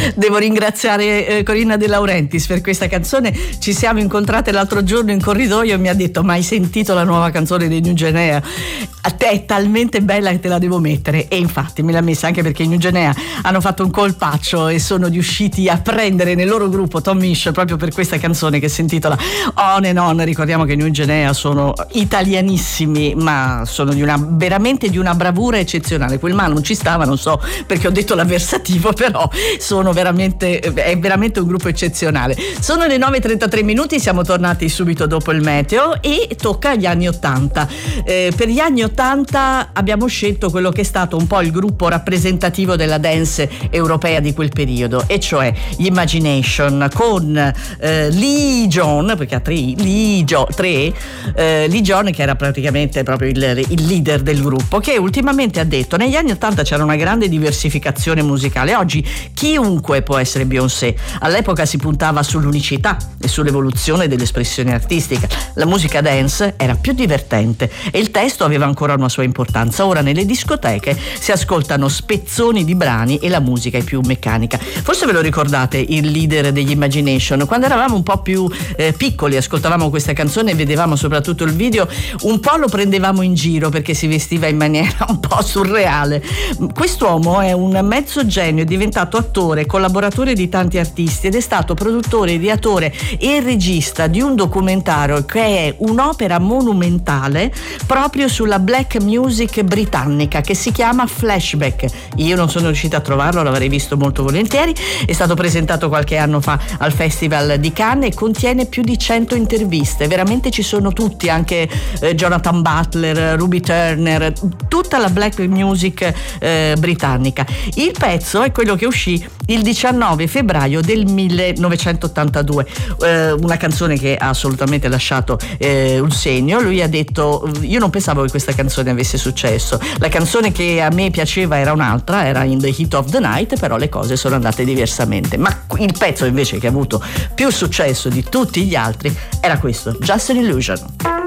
Devo ringraziare Corinna De Laurentiis per questa canzone. Ci siamo incontrate l'altro giorno in corridoio e mi ha detto: ma hai sentito la nuova canzone dei New Guinea? A te è talmente bella che te la devo mettere. E infatti me l'ha messa, anche perché i New Guinea hanno fatto un colpaccio e sono riusciti a prendere nel loro gruppo Tom Misch proprio per questa canzone che si intitola On and On. Ricordiamo che i New Guinea sono italianissimi, ma sono veramente di una bravura eccezionale. Quel ma non ci stava, non so perché ho detto l'avversativo, però è veramente un gruppo eccezionale. Sono le 9:33 minuti, siamo tornati subito dopo il meteo e tocca agli anni 80. Per gli anni 80 abbiamo scelto quello che è stato un po' il gruppo rappresentativo della dance europea di quel periodo, e cioè gli Imagination, con Lee John, perché ha Lee John, che era praticamente proprio il leader del gruppo, che ultimamente ha detto: negli anni 80 c'era una grande diversificazione musicale, oggi chiunque può essere Beyoncé. All'epoca si puntava sull'unicità e sull'evoluzione dell'espressione artistica. La musica dance era più divertente e il testo aveva ancora una sua importanza. Ora nelle discoteche si ascoltano spezzoni di brani e la musica è più meccanica. Forse ve lo ricordate il leader degli Imagination? Quando eravamo un po' più piccoli, ascoltavamo questa canzone e vedevamo soprattutto il video, un po' lo prendevamo in giro perché si vestiva in maniera un po' surreale. Quest'uomo è un mezzo genio, è diventato attore, collaboratore di tanti artisti ed è stato produttore, ideatore e regista di un documentario che è un'opera monumentale proprio sulla black music britannica, che si chiama Flashback. Io non sono riuscita a trovarlo, l'avrei visto molto volentieri. È stato presentato qualche anno fa al Festival di Cannes e contiene più di 100 interviste. Veramente ci sono tutti, anche Jonathan Butler, Ruby Turner, tutta la black music britannica. Il pezzo è quello che uscì il 19 febbraio del 1982, una canzone che ha assolutamente lasciato un segno. Lui ha detto: io non pensavo che questa canzone avesse successo, la canzone che a me piaceva era un'altra, era In the Heat of the Night, però le cose sono andate diversamente. Ma il pezzo invece che ha avuto più successo di tutti gli altri era questo, Just an Illusion.